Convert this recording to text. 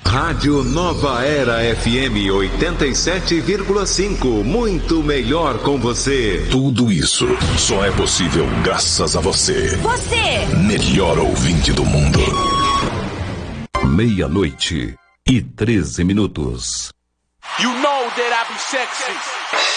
Rádio Nova Era FM 87,5. Muito melhor com você. Tudo isso só é possível graças a você. Você! Melhor ouvinte do mundo. 00:13. You know that I be sexy.